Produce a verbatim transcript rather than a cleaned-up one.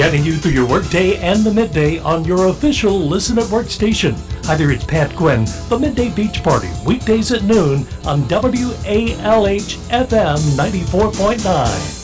getting you through your workday and the midday on your official Listen at Work station. Hi there, it's Pat Quinn, the Midday Beach Party, weekdays at noon on W A L H F M ninety-four point nine.